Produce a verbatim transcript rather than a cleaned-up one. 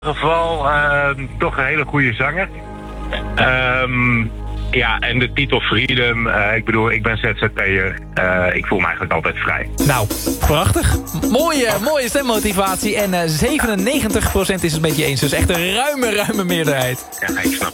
ieder geval uh, toch een hele goede zanger. Um, ja, en de titel Freedom. Uh, ik bedoel, ik ben Z Z P'er. Uh, ik voel me eigenlijk altijd vrij. Nou, prachtig. Mooie, mooie stemmotivatie. En uh, zevenennegentig procent is het met je eens. Dus echt een ruime, ruime meerderheid. Ja, ik snap